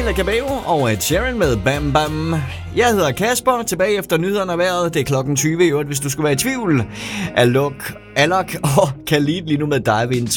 Camila Cabello og Ed Sheeran med Bam Bam. Jeg hedder Kasper, tilbage efter nyhederne af vejret. Det er klokken 20 i øvrigt, hvis du skulle være i tvivl. Alok og Khalid lige nu med Dive In.